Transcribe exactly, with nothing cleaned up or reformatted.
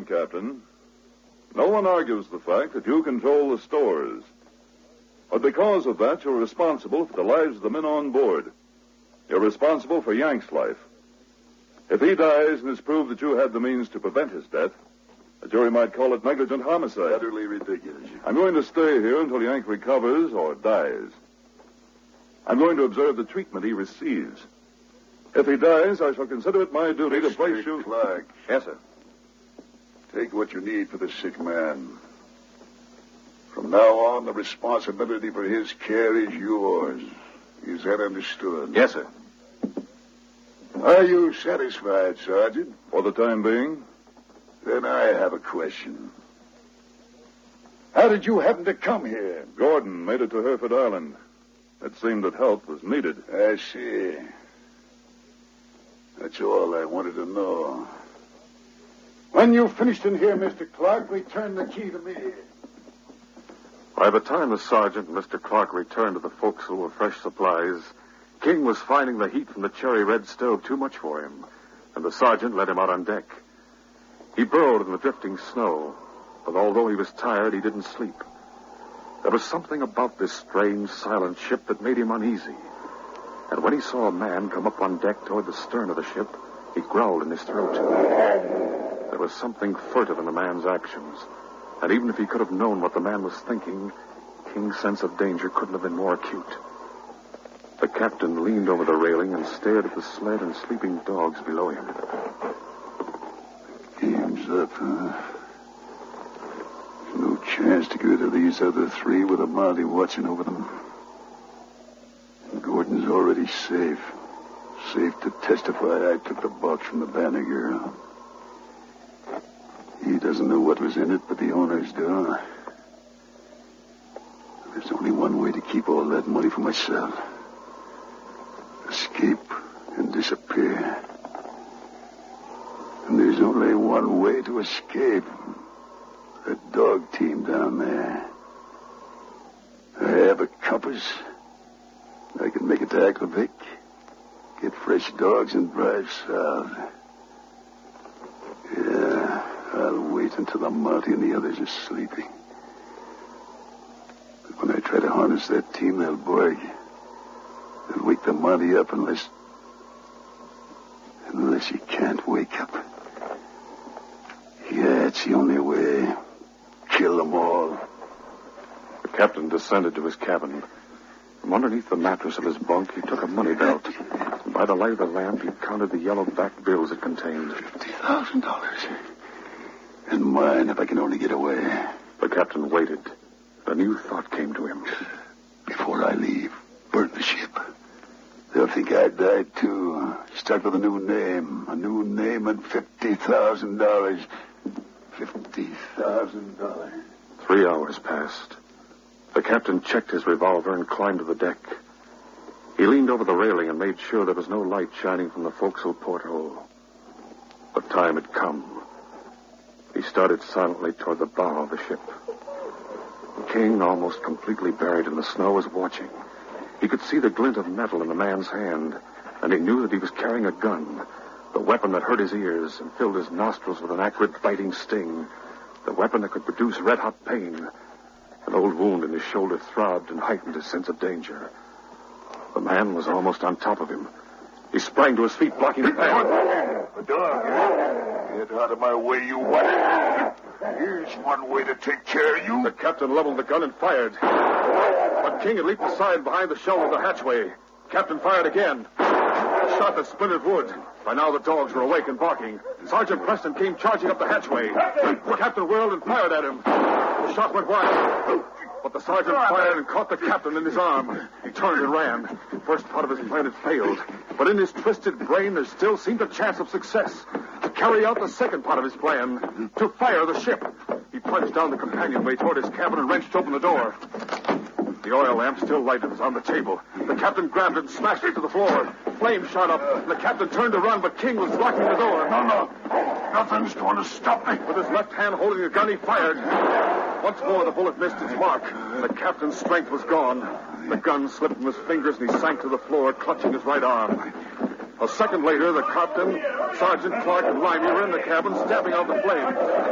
on, Captain. No one argues the fact that you control the stores. But because of that, you're responsible for the lives of the men on board. You're responsible for Yank's life. If he dies and it's proved that you had the means to prevent his death, the jury might call it negligent homicide. Utterly ridiculous. I'm going to stay here until Yank recovers or dies. I'm going to observe the treatment he receives. If he dies, I shall consider it my duty to place you... Clark. Yes, sir. Take what you need for the sick man. From now on, the responsibility for his care is yours. Is that understood? Yes, sir. Are you satisfied, Sergeant? For the time being. Then I have a question. How did you happen to come here? Gordon made it to Hereford Island. It seemed that help was needed. I see. That's all I wanted to know. When you've finished in here, Mister Clark, return the key to me. By the time the sergeant and Mister Clark returned to the forecastle with fresh supplies, King was finding the heat from the cherry red stove too much for him, and the sergeant led him out on deck. He burrowed in the drifting snow, but although he was tired, he didn't sleep. There was something about this strange, silent ship that made him uneasy. And when he saw a man come up on deck toward the stern of the ship, he growled in his throat. There was something furtive in the man's actions, and even if he could have known what the man was thinking, King's sense of danger couldn't have been more acute. The captain leaned over the railing and stared at the sled and sleeping dogs below him. Game's up, huh? There's no chance to get rid of these other three with a Mountie watching over them. Gordon's already safe. Safe to testify I took the box from the Banner. He doesn't know what was in it, but the owners do. There's only one way to keep all that money for myself. Escape and disappear. And there's only one way to escape. That dog team down there. I have a compass. I can make it to Aklavik, get fresh dogs, and drive south. Yeah, I'll wait until the Mountie and the others are sleeping. But when I try to harness that team, they'll bark. They'll wake the Mountie up unless... unless he can't wake up. Yeah, it's the only way. Kill them all. The captain descended to his cabin. From underneath the mattress of his bunk, he took a money belt. And by the light of the lamp, he counted the yellow-backed bills it contained. Fifty thousand dollars. And mine if I can only get away. The captain waited. A new thought came to him. Before I leave, burn the ship. They'll think I died, too. Start with a new name. A new name and fifty thousand dollars. Fifty thousand dollars. Three hours passed. The captain checked his revolver and climbed to the deck. He leaned over the railing and made sure there was no light shining from the forecastle porthole. The time had come. He started silently toward the bow of the ship. King, almost completely buried in the snow, was watching. He could see the glint of metal in the man's hand, and he knew that he was carrying a gun, the weapon that hurt his ears and filled his nostrils with an acrid, biting sting, the weapon that could produce red-hot pain. An old wound in his shoulder throbbed and heightened his sense of danger. The man was almost on top of him. He sprang to his feet, blocking the path. The dog. Get out of my way, you what? Here's one way to take care of you. The captain leveled the gun and fired. But King had leaped aside behind the shelf of the hatchway. Captain fired again. A shot that splintered wood. By now the dogs were awake and barking. Sergeant Preston came charging up the hatchway. The captain whirled and fired at him. The shot went wide. But the sergeant fired and caught the captain in his arm. He turned and ran. The first part of his plan had failed. But in his twisted brain there still seemed a chance of success. To carry out the second part of his plan. To fire the ship. He plunged down the companionway toward his cabin and wrenched open the door. The oil lamp, still lighted, was on the table. The captain grabbed it and smashed it to the floor. Flames shot up, and the captain turned to run, but King was blocking the door. No, no. Nothing's going to stop me. With his left hand holding the gun, he fired. Once more, the bullet missed its mark. The captain's strength was gone. The gun slipped from his fingers, and he sank to the floor, clutching his right arm. A second later, the captain, Sergeant Clark, and Limey were in the cabin, stamping out the flames.